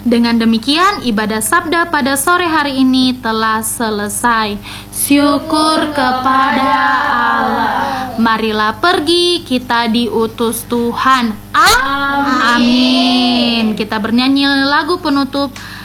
Dengan demikian, ibadah sabda pada sore hari ini telah selesai. Syukur kepada Allah. Marilah pergi, kita diutus Tuhan. Amin. Kita bernyanyi lagu penutup.